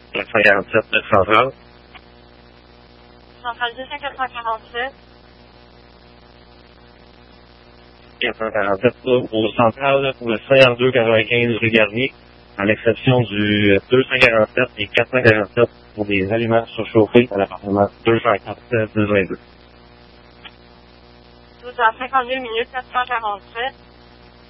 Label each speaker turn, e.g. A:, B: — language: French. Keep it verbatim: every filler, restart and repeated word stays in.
A: quatre cent quarante-sept, neuf cent trente.
B: Centrale deux cent quatre cent quarante-sept.
A: quatre cent quarante-sept, au central, pour le cinquante-deux quatre-vingt-quinze rue Garnier, à l'exception du deux cent quarante-sept et quatre cent quarante-sept pour des aliments surchauffés à l'appartement deux cent quatre, deux vingt-deux.
B: douze heures cinquante-deux minutes, quatre cent quarante-sept.